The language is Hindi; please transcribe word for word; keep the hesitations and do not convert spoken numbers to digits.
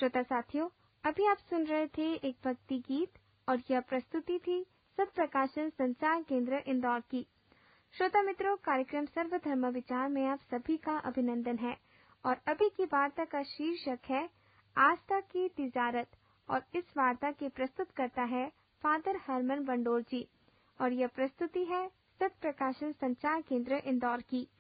श्रोता साथियों, अभी आप सुन रहे थे एक भक्ति गीत और यह प्रस्तुति थी सत प्रकाशन संचार केंद्र इंदौर की। श्रोता मित्रों, कार्यक्रम सर्वधर्म विचार में आप सभी का अभिनंदन है और अभी की वार्ता का शीर्षक है आस्था की तिजारत और इस वार्ता के प्रस्तुत करता है फादर हरमन बंडोर जी और यह प्रस्तुति है सत प्रकाशन संचार केंद्र इंदौर की।